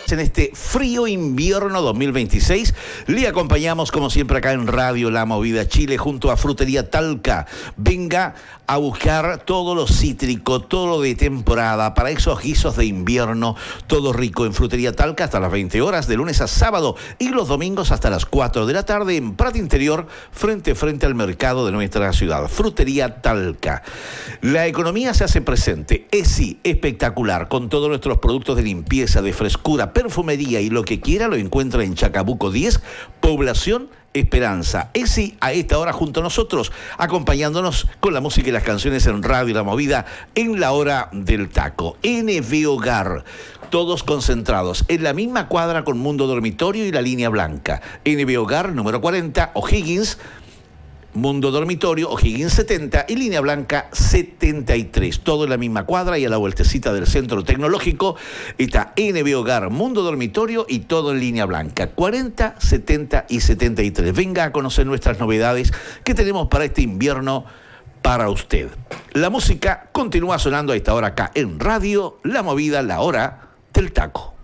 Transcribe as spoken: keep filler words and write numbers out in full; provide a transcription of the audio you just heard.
En este frío invierno dos mil veintiséis, le acompañamos como siempre acá en Radio La Movida Chile junto a Frutería Talca. Venga a buscar todo lo cítrico, todo lo de temporada para esos guisos de invierno, todo rico en Frutería Talca hasta las veinte horas de lunes a sábado y los domingos hasta las cuatro de la tarde en Prat Interior, frente frente al mercado de nuestra ciudad. Frutería Talca. La economía se hace presente. ESI, espectacular, con todos nuestros productos de limpieza, de frescura, perfumería y lo que quiera, lo encuentra en Chacabuco diez, Población Esperanza. ESI a esta hora junto a nosotros, acompañándonos con la música y las canciones en Radio La Movida en la hora del taco. N V Hogar, todos concentrados en la misma cuadra con Mundo Dormitorio y la Línea Blanca. N V Hogar, número cuarenta, O'Higgins, Mundo Dormitorio, O'Higgins setenta y Línea Blanca setenta y tres. Todo en la misma cuadra y a la vueltecita del Centro Tecnológico está N V Hogar, Mundo Dormitorio y todo en Línea Blanca. cuarenta, setenta y setenta y tres. Venga a conocer nuestras novedades que tenemos para este invierno para usted. La música continúa sonando a esta hora acá en Radio La Movida, la hora del taco.